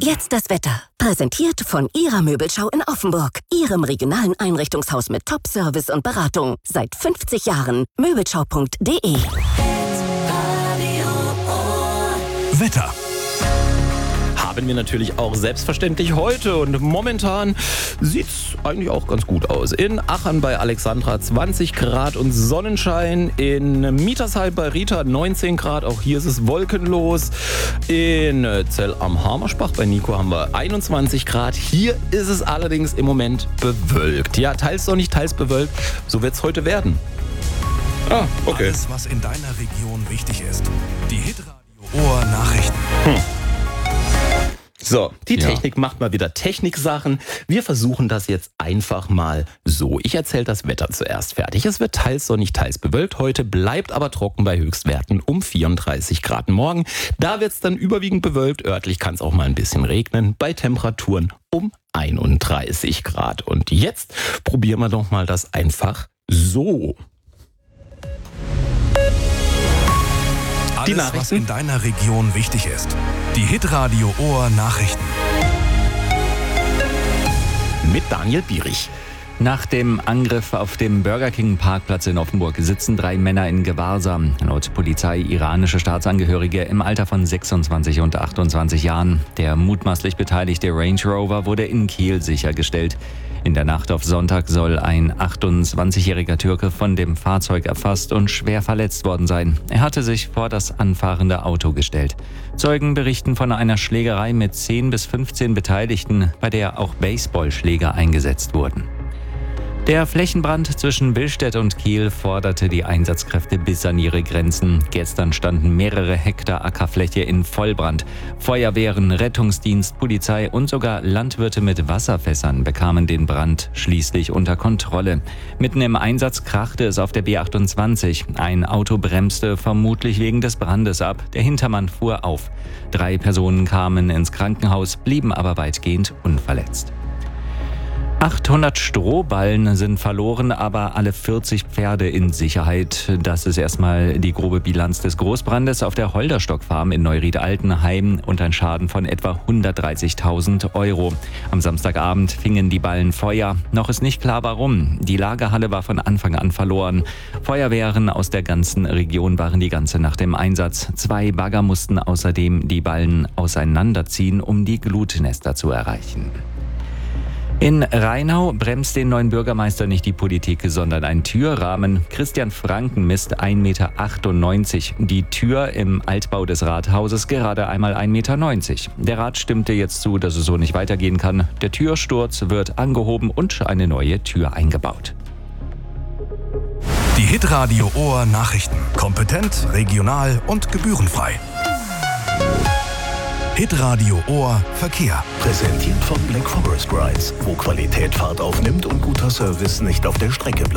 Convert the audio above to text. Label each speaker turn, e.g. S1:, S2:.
S1: jetzt das Wetter. Präsentiert von Ihrer Möbelschau in Offenburg. Ihrem regionalen Einrichtungshaus mit Top-Service und Beratung. Seit 50 Jahren. Möbelschau.de.
S2: Wetter.
S3: Haben wir natürlich auch selbstverständlich heute und momentan sieht's eigentlich auch ganz gut aus. In Aachen bei Alexandra 20 Grad und Sonnenschein, in Mietersheim bei Rita 19 Grad, auch hier ist es wolkenlos. In Zell am Hamersbach bei Nico haben wir 21 Grad, hier ist es allerdings im Moment bewölkt. Ja, teils sonnig, teils bewölkt, so wird's heute werden.
S2: Ah, okay. Alles, was in deiner Region wichtig ist. Die Hitradio Ohr Nachrichten.
S3: So, die Technik macht mal wieder Techniksachen. Wir versuchen das jetzt einfach mal so. Ich erzähle das Wetter zuerst fertig. Es wird teils sonnig, teils bewölkt heute, bleibt aber trocken bei Höchstwerten um 34 Grad. Morgen, da wird es dann überwiegend bewölkt. Örtlich kann es auch mal ein bisschen regnen. Bei Temperaturen um 31 Grad. Und jetzt probieren wir doch mal das einfach so.
S2: Alles, was in deiner Region wichtig ist. Die Hitradio Ohr Nachrichten.
S3: Mit Daniel Bierich.
S4: Nach dem Angriff auf dem Burger King Parkplatz in Offenburg sitzen 3 Männer in Gewahrsam. Laut Polizei iranische Staatsangehörige im Alter von 26 und 28 Jahren. Der mutmaßlich beteiligte Range Rover wurde in Kiel sichergestellt. In der Nacht auf Sonntag soll ein 28-jähriger Türke von dem Fahrzeug erfasst und schwer verletzt worden sein. Er hatte sich vor das anfahrende Auto gestellt. Zeugen berichten von einer Schlägerei mit 10 bis 15 Beteiligten, bei der auch Baseballschläger eingesetzt wurden. Der Flächenbrand zwischen Billstedt und Kiel forderte die Einsatzkräfte bis an ihre Grenzen. Gestern standen mehrere Hektar Ackerfläche in Vollbrand. Feuerwehren, Rettungsdienst, Polizei und sogar Landwirte mit Wasserfässern bekamen den Brand schließlich unter Kontrolle. Mitten im Einsatz krachte es auf der B28. Ein Auto bremste vermutlich wegen des Brandes ab. Der Hintermann fuhr auf. 3 Personen kamen ins Krankenhaus, blieben aber weitgehend unverletzt. 800 Strohballen sind verloren, aber alle 40 Pferde in Sicherheit. Das ist erstmal die grobe Bilanz des Großbrandes auf der Holderstock-Farm in Neuried-Altenheim und ein Schaden von etwa 130.000 Euro. Am Samstagabend fingen die Ballen Feuer. Noch ist nicht klar, warum. Die Lagerhalle war von Anfang an verloren. Feuerwehren aus der ganzen Region waren die ganze Nacht im Einsatz. 2 Bagger mussten außerdem die Ballen auseinanderziehen, um die Glutnester zu erreichen. In Rheinau bremst den neuen Bürgermeister nicht die Politik, sondern ein Türrahmen. Christian Franken misst 1,98 Meter. Die Tür im Altbau des Rathauses gerade einmal 1,90 Meter. Der Rat stimmte jetzt zu, dass es so nicht weitergehen kann. Der Türsturz wird angehoben und eine neue Tür eingebaut.
S2: Die Hitradio Ohr Nachrichten. Kompetent, regional und gebührenfrei. Hitradio Ohr Verkehr.
S5: Präsentiert von Black Forest Rides, wo Qualität Fahrt aufnimmt und guter Service nicht auf der Strecke bleibt.